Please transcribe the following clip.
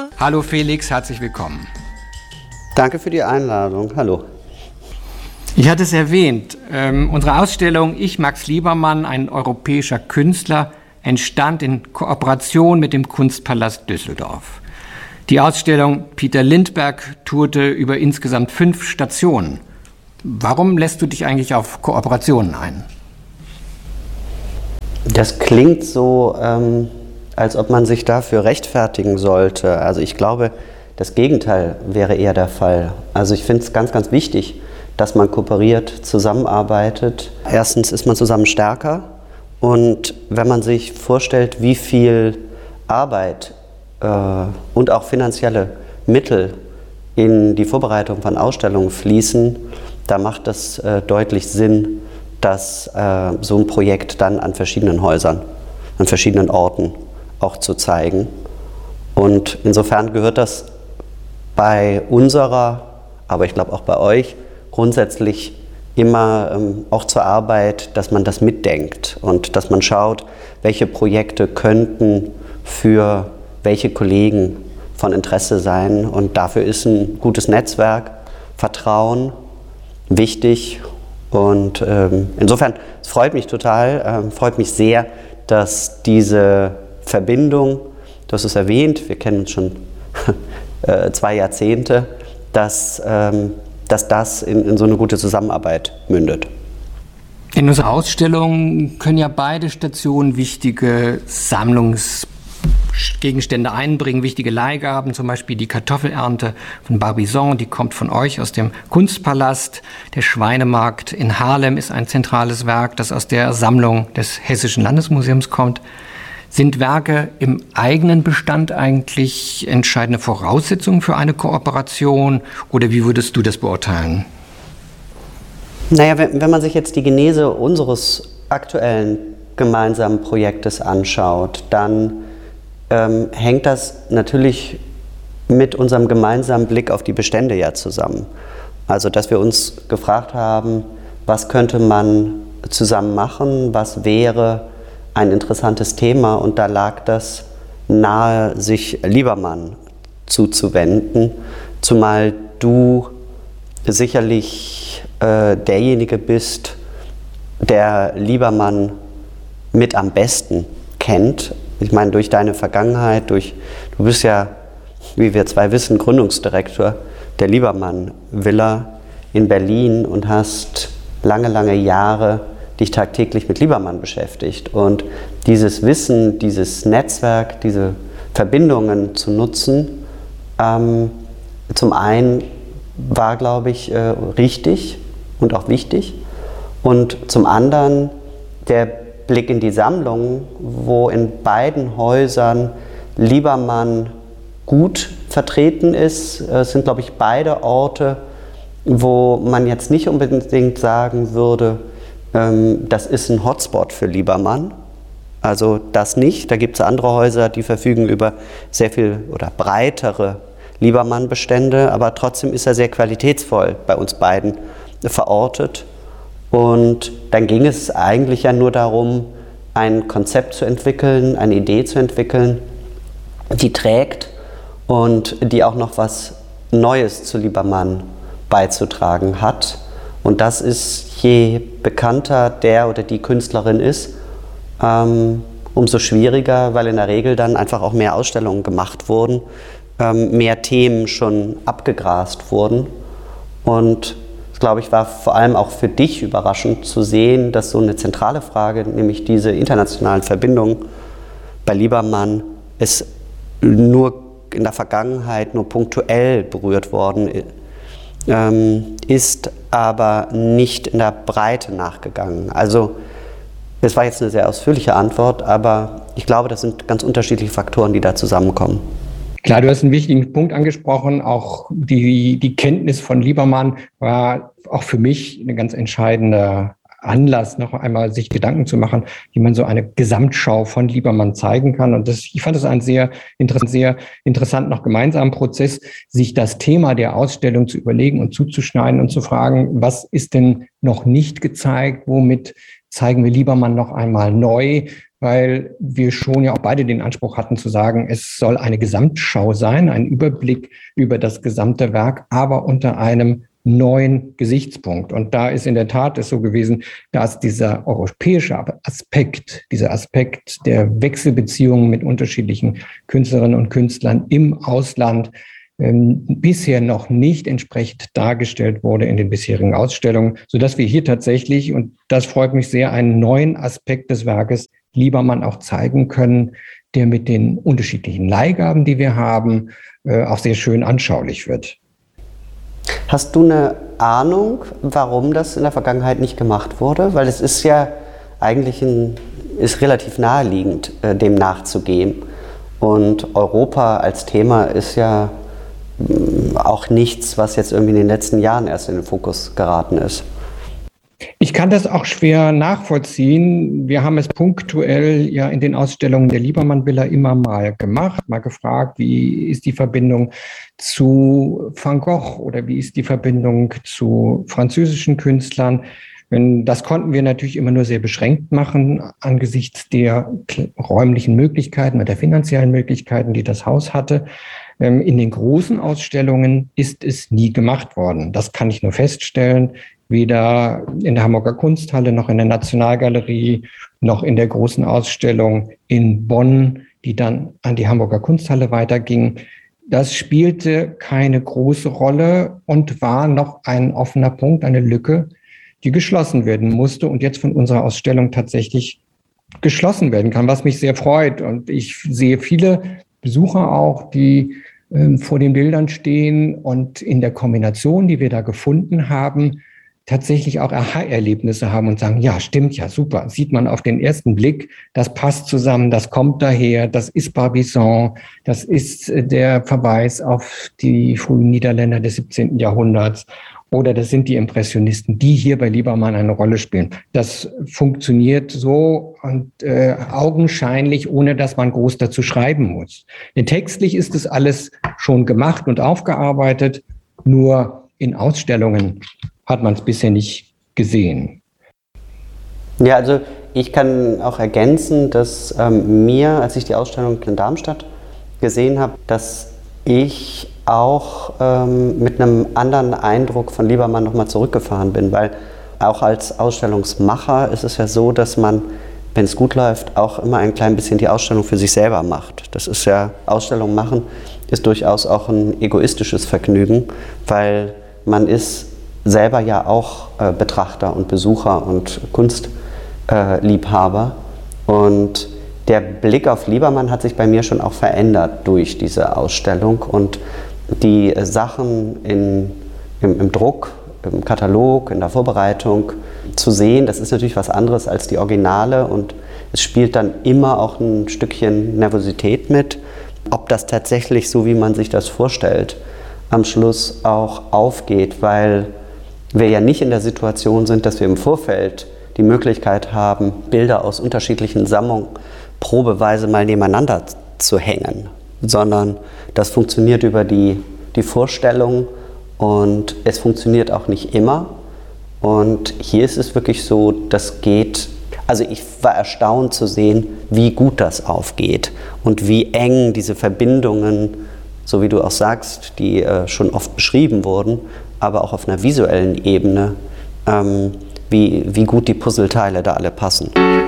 Hallo Felix, herzlich willkommen. Danke für die Einladung. Hallo. Ich hatte es erwähnt, unsere Ausstellung Ich, Max Liebermann, ein europäischer Künstler, entstand in Kooperation mit dem Kunstpalast Düsseldorf. Die Ausstellung Peter Lindbergh tourte über insgesamt 5 Stationen. Warum lässt du dich eigentlich auf Kooperationen ein? Das klingt so, als ob man sich dafür rechtfertigen sollte. Also ich glaube, das Gegenteil wäre eher der Fall. Also ich finde es ganz, ganz wichtig, dass man kooperiert, zusammenarbeitet. Erstens ist man zusammen stärker. Und wenn man sich vorstellt, wie viel Arbeit und auch finanzielle Mittel in die Vorbereitung von Ausstellungen fließen, da macht es deutlich Sinn, dass so ein Projekt dann an verschiedenen Häusern, an verschiedenen Orten auch zu zeigen. Und insofern gehört das bei unserer, aber ich glaube auch bei euch, grundsätzlich immer auch zur Arbeit, dass man das mitdenkt und dass man schaut, welche Projekte könnten für welche Kollegen von Interesse sein. Und dafür ist ein gutes Netzwerk, Vertrauen wichtig. Und insofern, es freut mich total, freut mich sehr, dass diese Verbindung, du hast es erwähnt, wir kennen uns schon 2 Jahrzehnte, dass das in so eine gute Zusammenarbeit mündet. In unserer Ausstellung können ja beide Stationen wichtige Sammlungsgegenstände einbringen, wichtige Leihgaben, zum Beispiel die Kartoffelernte von Barbizon, die kommt von euch aus dem Kunstpalast. Der Schweinemarkt in Haarlem ist ein zentrales Werk, das aus der Sammlung des Hessischen Landesmuseums kommt. Sind Werke im eigenen Bestand eigentlich entscheidende Voraussetzungen für eine Kooperation oder wie würdest du das beurteilen? Naja, wenn man sich jetzt die Genese unseres aktuellen gemeinsamen Projektes anschaut, dann hängt das natürlich mit unserem gemeinsamen Blick auf die Bestände ja zusammen. Also, dass wir uns gefragt haben, was könnte man zusammen machen, was wäre ein interessantes Thema, und da lag das nahe, sich Liebermann zuzuwenden, zumal du sicherlich derjenige bist, der Liebermann mit am besten kennt. Ich meine, durch deine Vergangenheit, du bist ja, wie wir 2 wissen, Gründungsdirektor der Liebermann Villa in Berlin und hast lange, lange Jahre dich tagtäglich mit Liebermann beschäftigt. Und dieses Wissen, dieses Netzwerk, diese Verbindungen zu nutzen, zum einen war, glaube ich, richtig und auch wichtig. Und zum anderen der Blick in die Sammlung, wo in beiden Häusern Liebermann gut vertreten ist. Es sind, glaube ich, beide Orte, wo man jetzt nicht unbedingt sagen würde, das ist ein Hotspot für Liebermann. Also das nicht. Da gibt es andere Häuser, die verfügen über sehr viel oder breitere Liebermann-Bestände, aber trotzdem ist er sehr qualitätsvoll bei uns beiden verortet. Und dann ging es eigentlich ja nur darum, ein Konzept zu entwickeln, eine Idee zu entwickeln, die trägt und die auch noch was Neues zu Liebermann beizutragen hat. Und das ist, je bekannter der oder die Künstlerin ist, umso schwieriger, weil in der Regel dann einfach auch mehr Ausstellungen gemacht wurden, mehr Themen schon abgegrast wurden. Und das, glaube ich, war vor allem auch für dich überraschend zu sehen, dass so eine zentrale Frage, nämlich diese internationalen Verbindungen bei Liebermann, es nur in der Vergangenheit nur punktuell berührt worden ist, aber nicht in der Breite nachgegangen. Also es war jetzt eine sehr ausführliche Antwort, aber ich glaube, das sind ganz unterschiedliche Faktoren, die da zusammenkommen. Klar, du hast einen wichtigen Punkt angesprochen. Auch die Kenntnis von Liebermann war auch für mich ein ganz entscheidender Anlass, noch einmal sich Gedanken zu machen, wie man so eine Gesamtschau von Liebermann zeigen kann. Und ich fand es einen sehr interessant noch gemeinsamen Prozess, sich das Thema der Ausstellung zu überlegen und zuzuschneiden und zu fragen, was ist denn noch nicht gezeigt, womit zeigen wir Liebermann noch einmal neu, weil wir schon ja auch beide den Anspruch hatten zu sagen, es soll eine Gesamtschau sein, ein Überblick über das gesamte Werk, aber unter einem neuen Gesichtspunkt. Und da ist in der Tat es so gewesen, dass dieser europäische Aspekt, dieser Aspekt der Wechselbeziehungen mit unterschiedlichen Künstlerinnen und Künstlern im Ausland bisher noch nicht entsprechend dargestellt wurde in den bisherigen Ausstellungen, sodass wir hier tatsächlich, und das freut mich sehr, einen neuen Aspekt des Werkes Liebermann auch zeigen können, der mit den unterschiedlichen Leihgaben, die wir haben, auch sehr schön anschaulich wird. Hast du eine Ahnung, warum das in der Vergangenheit nicht gemacht wurde? Weil es ist ja eigentlich ist relativ naheliegend, dem nachzugehen. Und Europa als Thema ist ja auch nichts, was jetzt irgendwie in den letzten Jahren erst in den Fokus geraten ist. Ich kann das auch schwer nachvollziehen. Wir haben es punktuell ja in den Ausstellungen der Liebermann-Villa immer mal gemacht, mal gefragt, wie ist die Verbindung zu Van Gogh oder wie ist die Verbindung zu französischen Künstlern. Das konnten wir natürlich immer nur sehr beschränkt machen angesichts der räumlichen Möglichkeiten oder der finanziellen Möglichkeiten, die das Haus hatte. In den großen Ausstellungen ist es nie gemacht worden. Das kann ich nur feststellen. Weder in der Hamburger Kunsthalle noch in der Nationalgalerie noch in der großen Ausstellung in Bonn, die dann an die Hamburger Kunsthalle weiterging. Das spielte keine große Rolle und war noch ein offener Punkt, eine Lücke, die geschlossen werden musste und jetzt von unserer Ausstellung tatsächlich geschlossen werden kann, was mich sehr freut. Und ich sehe viele Besucher auch, die vor den Bildern stehen und in der Kombination, die wir da gefunden haben, tatsächlich auch Aha-Erlebnisse haben und sagen, ja, stimmt, ja, super. Sieht man auf den ersten Blick, das passt zusammen, das kommt daher, das ist Barbizon, das ist der Verweis auf die frühen Niederländer des 17. Jahrhunderts oder das sind die Impressionisten, die hier bei Liebermann eine Rolle spielen. Das funktioniert so und augenscheinlich, ohne dass man groß dazu schreiben muss. Denn textlich ist es alles schon gemacht und aufgearbeitet, nur in Ausstellungen hat man es bisher nicht gesehen. Ja, also ich kann auch ergänzen, dass mir, als ich die Ausstellung in Darmstadt gesehen habe, dass ich auch mit einem anderen Eindruck von Liebermann nochmal zurückgefahren bin, weil auch als Ausstellungsmacher ist es ja so, dass man, wenn es gut läuft, auch immer ein klein bisschen die Ausstellung für sich selber macht. Das ist ja, Ausstellung machen ist durchaus auch ein egoistisches Vergnügen, weil man ist selber ja auch Betrachter und Besucher und Kunstliebhaber. Und der Blick auf Liebermann hat sich bei mir schon auch verändert durch diese Ausstellung. Und die Sachen im Druck, im Katalog, in der Vorbereitung zu sehen, das ist natürlich was anderes als die Originale. Und es spielt dann immer auch ein Stückchen Nervosität mit, ob das tatsächlich so, wie man sich das vorstellt, am Schluss auch aufgeht, weil wir ja nicht in der Situation sind, dass wir im Vorfeld die Möglichkeit haben, Bilder aus unterschiedlichen Sammlungen probeweise mal nebeneinander zu hängen, sondern das funktioniert über die Vorstellung und es funktioniert auch nicht immer. Und hier ist es wirklich so, das geht, also ich war erstaunt zu sehen, wie gut das aufgeht und wie eng diese Verbindungen, so wie du auch sagst, die schon oft beschrieben wurden, aber auch auf einer visuellen Ebene, wie gut die Puzzleteile da alle passen.